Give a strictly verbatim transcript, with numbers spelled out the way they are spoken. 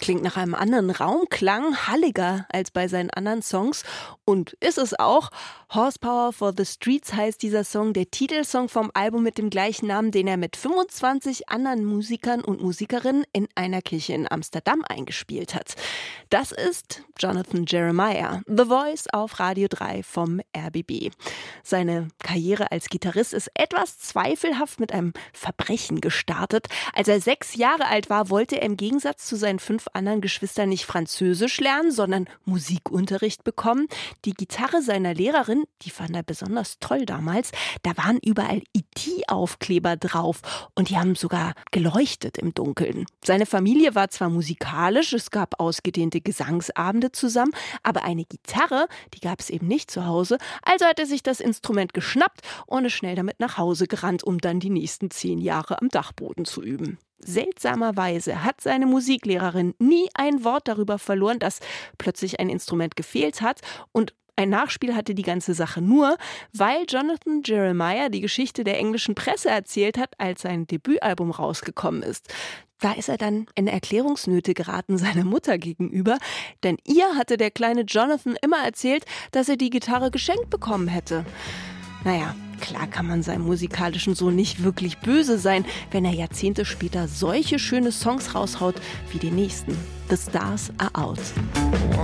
Klingt nach einem anderen Raumklang, halliger als bei seinen anderen Songs. Und ist es auch. Horsepower for the Streets heißt dieser Song, der Titelsong vom Album mit dem gleichen Namen, den er mit fünfundzwanzig anderen Musikern und Musikerinnen in einer Kirche in Amsterdam eingespielt hat. Das ist Jonathan Jeremiah, The Voice auf Radio drei vom R B B. Seine Karriere als Gitarrist ist etwas zweifelhaft mit einem Verbrechen gestartet. Als er sechs Jahre alt war, wollte er im Gegensatz zu seinen fünf anderen Geschwistern nicht Französisch lernen, sondern Musikunterricht bekommen. Die Gitarre seiner Lehrerin, die fand er besonders toll damals, da waren überall E T-Aufkleber drauf und die haben sogar geleuchtet im Dunkeln. Seine Familie war zwar musikalisch, es gab ausgedehnte Gesangsabende zusammen, aber eine Gitarre, die gab es eben nicht zu Hause. Also hat er sich das Instrument geschnappt und ist schnell damit nach Hause gerannt, um dann die nächsten zehn Jahre am Dachboden zu üben. Seltsamerweise hat seine Musiklehrerin nie ein Wort darüber verloren, dass plötzlich ein Instrument gefehlt hat, und ein Nachspiel hatte die ganze Sache nur, weil Jonathan Jeremiah die Geschichte der englischen Presse erzählt hat, als sein Debütalbum rausgekommen ist. Da ist er dann in Erklärungsnöte geraten seiner Mutter gegenüber, denn ihr hatte der kleine Jonathan immer erzählt, dass er die Gitarre geschenkt bekommen hätte. Naja, klar kann man seinem musikalischen Sohn nicht wirklich böse sein, wenn er Jahrzehnte später solche schöne Songs raushaut wie den nächsten. The Stars Are Out.